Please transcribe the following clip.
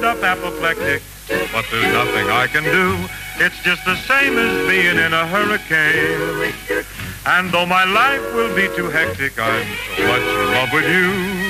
up apoplectic, but there's nothing I can do. It's just the same as being in a hurricane. And though my life will be too hectic, I'm so much in love with you.